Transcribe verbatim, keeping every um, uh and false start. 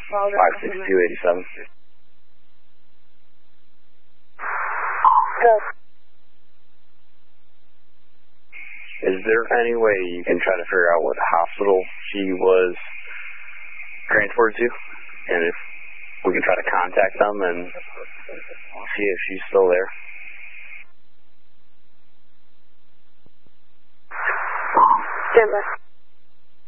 five six two eight seven. Go. Is there any way you can try to figure out what hospital she was transported to? And if we can try to contact them and see if she's still there? Stand by.